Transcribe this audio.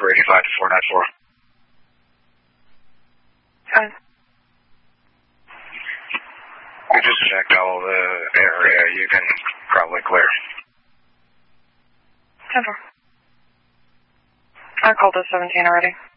85 to 494. Okay. We just checked all the area. You can probably clear. 10-4. I called the 17 already.